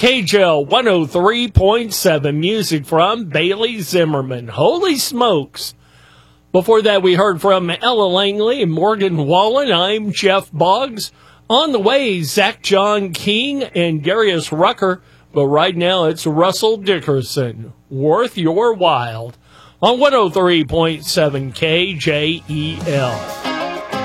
KJL 103.7, music from Bailey Zimmerman. Holy smokes. Before that, we heard from Ella Langley and Morgan Wallen. I'm Jeff Boggs. On the way, Zach John King and Darius Rucker. But right now, it's Russell Dickerson. Worth Your While on 103.7 KJEL.